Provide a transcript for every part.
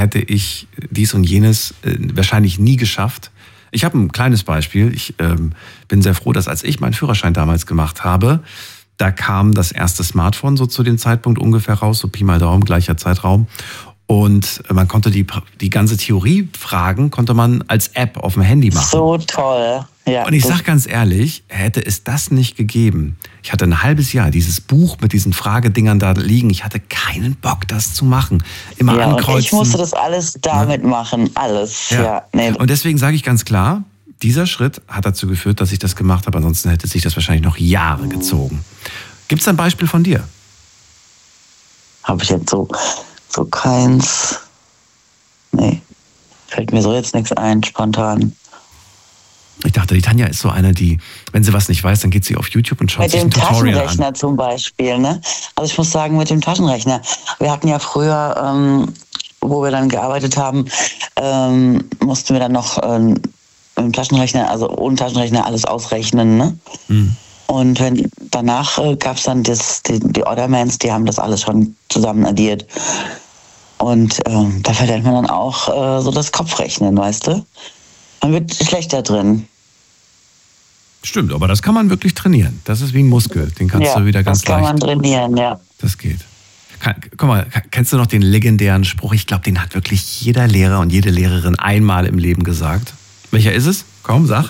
hätte ich dies und jenes wahrscheinlich nie geschafft. Ich habe ein kleines Beispiel. Ich bin sehr froh, dass als ich meinen Führerschein damals gemacht habe, da kam das erste Smartphone so zu dem Zeitpunkt ungefähr raus, so Pi mal Daumen, gleicher Zeitraum. Und man konnte die ganze Theoriefragen konnte man als App auf dem Handy machen. So toll. Ja, und ich sag ganz ehrlich, hätte es das nicht gegeben, ich hatte ein halbes Jahr dieses Buch mit diesen Fragedingern da liegen, ich hatte keinen Bock, das zu machen. Immer ankreuzen. Und ich musste das alles damit machen, alles. Ja. Nee. Und deswegen sage ich ganz klar, dieser Schritt hat dazu geführt, dass ich das gemacht habe, ansonsten hätte sich das wahrscheinlich noch Jahre gezogen. Gibt es ein Beispiel von dir? Habe ich jetzt so keins. Nee, fällt mir so jetzt nichts ein, spontan. Ich dachte, die Tanja ist so eine, die, wenn sie was nicht weiß, dann geht sie auf YouTube und schaut sich ein Tutorial an. Mit dem Taschenrechner zum Beispiel, ne? Also ich muss sagen, mit dem Taschenrechner. Wir hatten ja früher, wo wir dann gearbeitet haben, mussten wir dann noch im Taschenrechner, also ohne Taschenrechner alles ausrechnen, ne? Mhm. Und danach gab es dann die Ordermans, die haben das alles schon zusammen addiert. Und da verlernt man dann auch so das Kopfrechnen, weißt du? Man wird schlechter drin. Stimmt, aber das kann man wirklich trainieren. Das ist wie ein Muskel, den kannst du wieder ganz leicht. Das kann man trainieren, ja. Das geht. Guck mal, kennst du noch den legendären Spruch? Ich glaube, den hat wirklich jeder Lehrer und jede Lehrerin einmal im Leben gesagt. Welcher ist es? Komm, sag.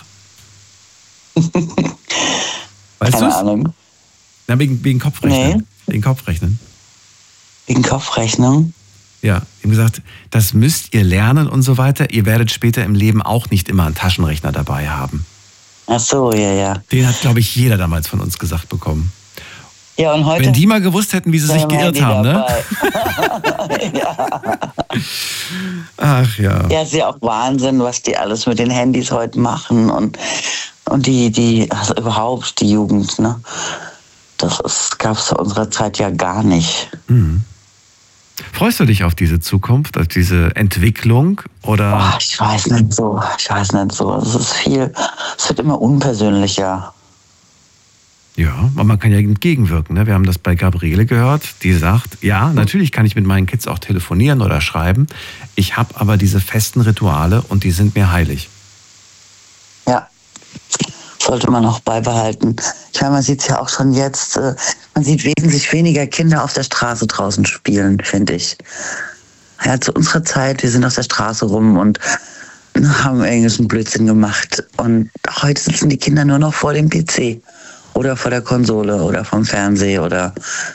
Weißt du? Keine Ahnung. Na, wegen Kopfrechnen. Nee. Wegen Kopfrechnen. Wegen Kopfrechnung? Ja, ihm gesagt, das müsst ihr lernen und so weiter. Ihr werdet später im Leben auch nicht immer einen Taschenrechner dabei haben. Ach so, ja. Den hat, glaube ich, jeder damals von uns gesagt bekommen. Ja, und heute? Wenn die mal gewusst hätten, wie sie sich geirrt haben, ne? Ja. Ach ja. Ja, ist ja auch Wahnsinn, was die alles mit den Handys heute machen und die also überhaupt die Jugend, ne? Das gab es zu unserer Zeit ja gar nicht. Mhm. Freust du dich auf diese Zukunft, auf diese Entwicklung? Oder? Oh, ich weiß nicht so. Es ist viel, es wird immer unpersönlicher. Ja, aber man kann ja entgegenwirken. Ne? Wir haben das bei Gabriele gehört, die sagt, ja, natürlich kann ich mit meinen Kids auch telefonieren oder schreiben. Ich habe aber diese festen Rituale und die sind mir heilig. Ja, sollte man auch beibehalten. Ich meine, man sieht es ja auch schon jetzt, man sieht wesentlich weniger Kinder auf der Straße draußen spielen, finde ich. Ja, zu unserer Zeit, wir sind auf der Straße rum und haben irgendeinen Blödsinn gemacht. Und heute sitzen die Kinder nur noch vor dem PC oder vor der Konsole oder vom Fernseher oder...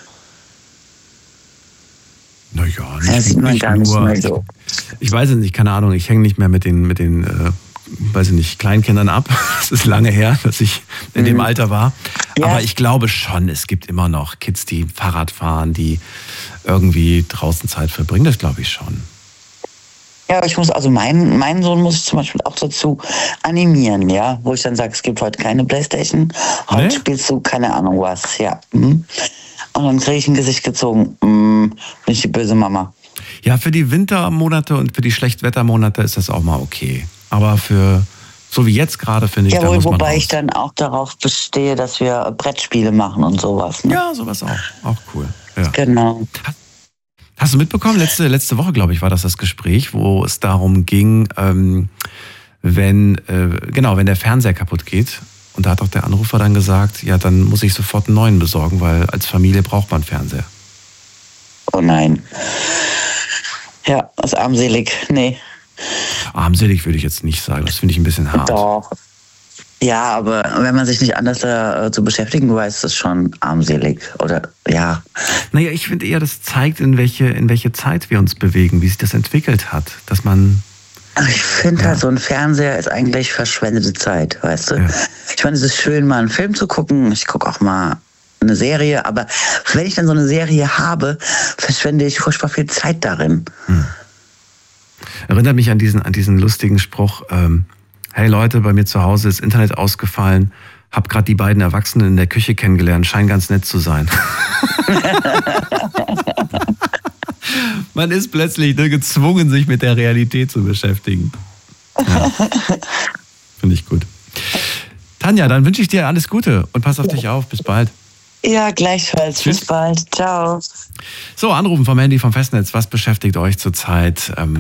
Naja, sieht man gar nicht mehr so. Ich weiß es nicht, keine Ahnung, ich hänge nicht mehr mit den weiß ich nicht, Kleinkindern ab. Es ist lange her, dass ich in dem Alter war. Ja. Aber ich glaube schon, es gibt immer noch Kids, die Fahrrad fahren, die irgendwie draußen Zeit verbringen. Das glaube ich schon. Ja, aber ich muss, also meinen Sohn muss ich zum Beispiel auch dazu animieren, ja, wo ich dann sage, es gibt heute keine Playstation, heute spielst du keine Ahnung was, ja. Und dann kriege ich ein Gesicht gezogen, bin ich die böse Mama. Ja, für die Wintermonate und für die Schlechtwettermonate ist das auch mal okay. Aber für, so wie jetzt gerade, finde ich, da muss man wobei raus. Ich dann auch darauf bestehe, dass wir Brettspiele machen und sowas. Ne? Ja, sowas auch. Auch cool. Ja. Genau. Hast du mitbekommen, letzte Woche, glaube ich, war das Gespräch, wo es darum ging, wenn der Fernseher kaputt geht. Und da hat auch der Anrufer dann gesagt, ja, dann muss ich sofort einen neuen besorgen, weil als Familie braucht man einen Fernseher. Oh nein. Ja, ist armselig. Nee. Armselig würde ich jetzt nicht sagen, das finde ich ein bisschen hart. Doch. Ja, aber wenn man sich nicht anders zu beschäftigen weiß, ist es schon armselig, oder? Ja. Naja, ich finde eher, das zeigt, in welche Zeit wir uns bewegen, wie sich das entwickelt hat, dass man... Ich finde halt, so ein Fernseher ist eigentlich verschwendete Zeit, weißt du? Ja. Ich meine, es ist schön, mal einen Film zu gucken, ich gucke auch mal eine Serie, aber wenn ich dann so eine Serie habe, verschwende ich furchtbar viel Zeit darin. Erinnert mich an diesen lustigen Spruch, hey Leute, bei mir zu Hause ist Internet ausgefallen, hab gerade die beiden Erwachsenen in der Küche kennengelernt, scheinen ganz nett zu sein. Man ist plötzlich gezwungen, sich mit der Realität zu beschäftigen. Ja. Finde ich gut. Tanja, dann wünsche ich dir alles Gute und pass auf dich auf. Bis bald. Ja, gleichfalls. Tschüss. Bis bald. Ciao. So, Anrufen vom Handy vom Festnetz. Was beschäftigt euch zurzeit?